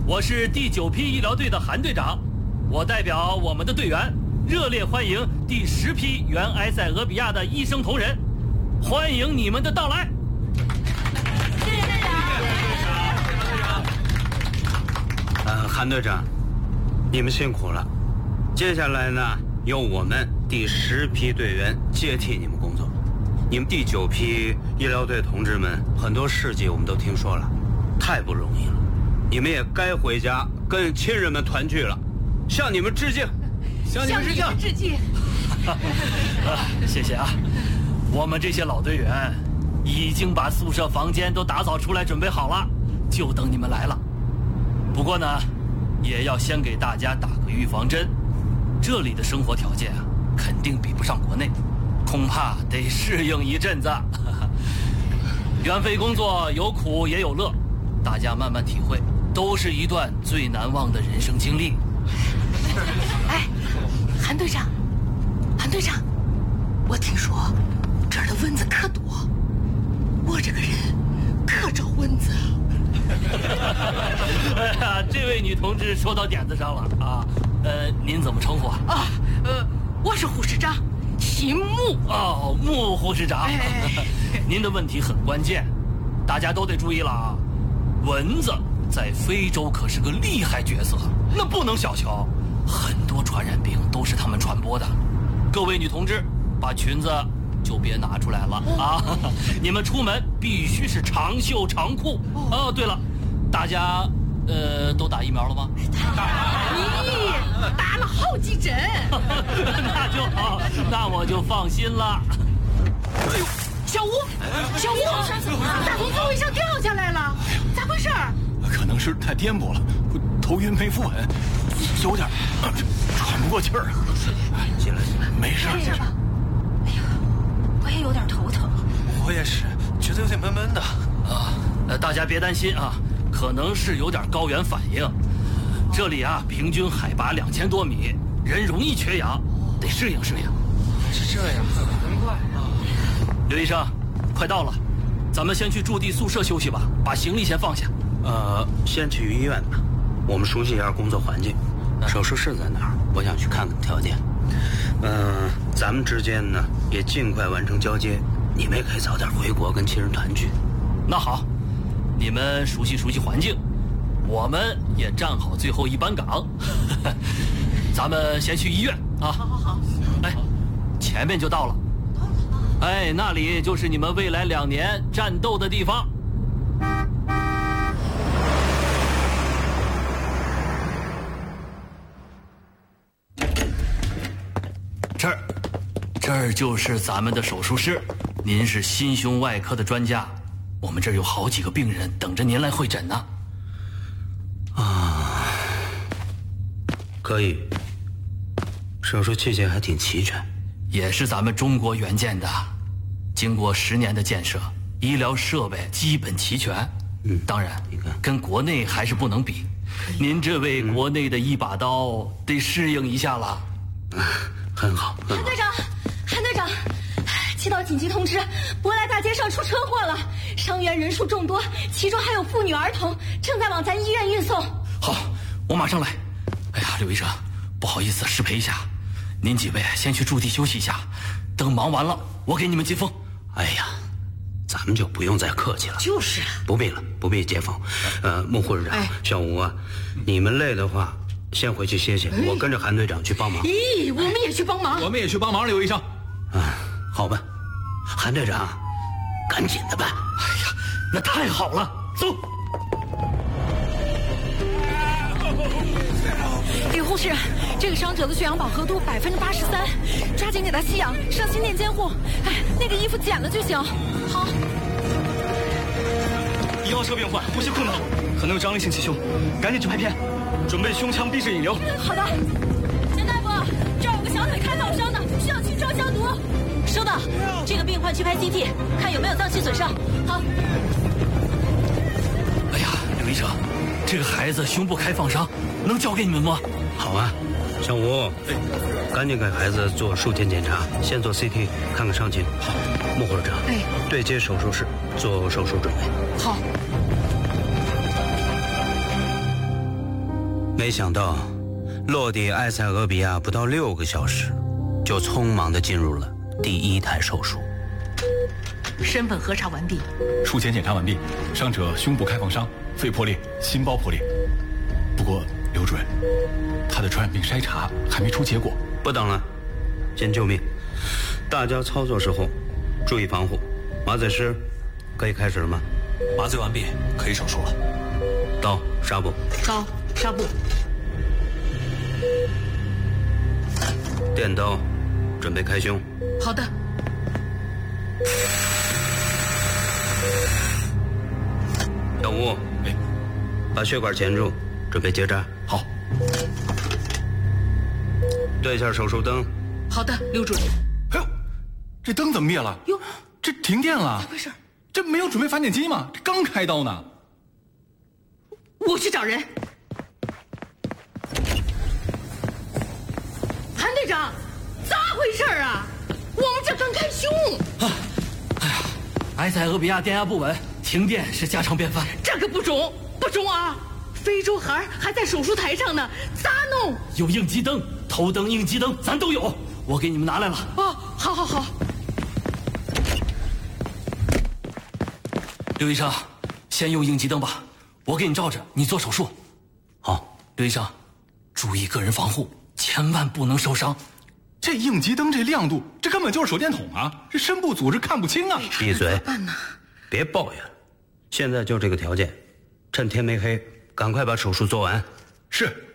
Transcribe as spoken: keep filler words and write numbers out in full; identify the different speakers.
Speaker 1: 我是第九批医疗队的韩队长，我代表我们的队员热烈欢迎第十批原埃塞俄比亚的医生同仁，欢迎你们的到来。
Speaker 2: 谢谢队长。
Speaker 3: 呃，韩队长，你们辛苦了。接下来呢，由我们第十批队员接替你们工作。你们第九批医疗队同志们，很多事迹我们都听说了，太不容易了。你们也该回家跟亲人们团聚了，向你们致敬，
Speaker 2: 向你们致敬。致敬
Speaker 1: 谢谢啊，我们这些老队员已经把宿舍房间都打扫出来准备好了，就等你们来了。不过呢，也要先给大家打个预防针，这里的生活条件啊，肯定比不上国内，恐怕得适应一阵子。远飞工作有苦也有乐，大家慢慢体会，都是一段最难忘的人生经历。
Speaker 2: 哎，韩队长，韩队长，我听说这儿的蚊子可多，我这个人可招蚊子。
Speaker 1: 哎呀，这位女同志说到点子上了啊！呃，您怎么称呼啊？
Speaker 2: 啊，呃，我是护士长，姓穆。
Speaker 1: 哦，穆护士长。
Speaker 2: 哎、
Speaker 1: 您的问题很关键，大家都得注意了啊！蚊子在非洲可是个厉害角色，那不能小瞧，很多传染病都是他们传播的。各位女同志，把裙子就别拿出来了啊！你们出门必须是长袖长裤。哦，对了，大家呃都打疫苗了吗？
Speaker 2: 咦，打了好几针。
Speaker 1: 那就好，那我就放心了。
Speaker 2: 哎呦，小吴，小吴，咋从座位上掉下来了？咋回事？
Speaker 4: 可能是太颠簸了，头晕没扶稳，有点喘不过气儿。
Speaker 3: 进来，进来，
Speaker 4: 没事。
Speaker 2: 没事吧？哎呀，我也有点头疼。
Speaker 4: 我也是，觉得有点闷闷的。
Speaker 1: 啊，呃，大家别担心啊，可能是有点高原反应。这里啊，平均海拔两千多米，人容易缺氧，得适应适应。
Speaker 4: 是这样，难怪啊。
Speaker 1: 刘医生，快到了，咱们先去驻地宿舍休息吧，把行李先放下。
Speaker 3: 呃，先去医院吧，我们熟悉一下工作环境。手术室在哪儿？我想去看看条件。嗯、呃，咱们之间呢也尽快完成交接，你们也可以早点回国跟亲人团聚。
Speaker 1: 那好，你们熟悉熟悉环境，我们也站好最后一班岗。咱们先去医院啊！
Speaker 2: 好好好。
Speaker 1: 哎，前面就到了。哎，那里就是你们未来两年战斗的地方。这儿，这儿就是咱们的手术室。您是心胸外科的专家，我们这儿有好几个病人等着您来会诊呢。
Speaker 3: 啊，可以。手术器械还挺齐全，
Speaker 1: 也是咱们中国援建的，经过十年的建设，医疗设备基本齐全。嗯，当然，
Speaker 3: 你看，
Speaker 1: 跟国内还是不能比。您这位国内的一把刀，得适应一下了。
Speaker 3: 嗯，很好，很好。
Speaker 2: 韩队长，韩队长，接到紧急通知，博莱大街上出车祸了，伤员人数众多，其中还有妇女儿童，正在往咱医院运送。
Speaker 1: 好，我马上来。哎呀，刘医生，不好意思，失陪一下，您几位先去驻地休息一下，等忙完了，我给你们接风。
Speaker 3: 哎呀，咱们就不用再客气了。
Speaker 2: 就是，
Speaker 3: 不必了，不必接风。呃，穆护士长、哎、小吴啊，你们累的话，先回去歇歇，哎、我跟着韩队长去帮忙。
Speaker 2: 咦，我们也去帮忙，
Speaker 4: 我们也去帮忙，刘医生。
Speaker 3: 啊，好吧，韩队长，赶紧的吧。
Speaker 1: 哎呀，那太好了，走。
Speaker 2: 李护士，这个伤者的血氧饱和度百分之八十三，抓紧给他吸氧，上心电监护。哎，那个衣服剪了就行。好。
Speaker 4: 一号车病患呼吸困难，可能有张力性气胸，赶紧去拍片，准备胸腔闭室引流。
Speaker 2: 好的。钱大夫，这儿有个小腿开刀伤的，需要清创消毒。收到。这个病患去拍 C T， 看有没有脏器损伤。好。
Speaker 1: 哎呀，刘医生，这个孩子胸部开放伤，能交给你们吗？
Speaker 3: 好啊，小吴，赶紧给孩子做术前检查，先做 C T 看看伤情。好，穆护士长，哎，对接手术室做手术准备。
Speaker 2: 好。
Speaker 3: 没想到，落地埃塞俄比亚不到六个小时，就匆忙地进入了第一台手术。
Speaker 2: 身份核查完毕，
Speaker 4: 术前检查完毕，伤者胸部开放伤，肺破裂，心包破裂。不过刘主任，他的传染病筛查还没出结果。
Speaker 3: 不等了，先救命。大家操作时候注意防护。麻醉师，可以开始了吗？
Speaker 5: 麻醉完毕，可以手术了。
Speaker 3: 刀，纱布。
Speaker 2: 刀，纱布。
Speaker 3: 电刀，准备开胸。
Speaker 2: 好的。
Speaker 3: 小吴，
Speaker 4: 哎，
Speaker 3: 把血管钳住，准备结扎。
Speaker 4: 好。
Speaker 3: 对一下手术灯。
Speaker 2: 好的，刘主任。
Speaker 4: 哎呦，这灯怎么灭了？
Speaker 2: 哟，
Speaker 4: 这停电了。
Speaker 2: 怎么回事？
Speaker 4: 这没有准备发电机吗？这刚开刀呢。
Speaker 2: 我去找人。韩队长，咋回事啊？我们这刚开胸。
Speaker 1: 啊，哎呀，埃塞俄比亚电压不稳，停电是家常便饭。
Speaker 2: 这可不中，不中啊！非洲孩儿还在手术台上呢，咋弄？
Speaker 1: 有应急灯，头灯、应急灯咱都有，我给你们拿来了。
Speaker 2: 哦，好好好。
Speaker 1: 刘医生，先用应急灯吧，我给你照着，你做手术。
Speaker 3: 好，
Speaker 1: 刘医生，注意个人防护，千万不能受伤。
Speaker 4: 这应急灯这亮度，这根本就是手电筒啊！这深部组织看不清啊！
Speaker 3: 闭嘴！
Speaker 2: 怎么办呢？
Speaker 3: 别抱怨，现在就这个条件，趁天没黑，赶快把手术做完。
Speaker 4: 是。